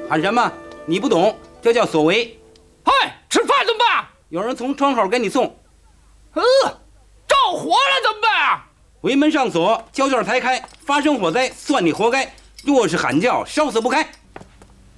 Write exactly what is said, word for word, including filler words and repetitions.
喊什么？你不懂，这叫所为。 嗨，吃饭怎么办？ 有人从窗口给你送。 呃，着火了怎么办啊？ 围门上锁，胶卷裁开，发生火灾算你活该。若是喊叫，烧死不开。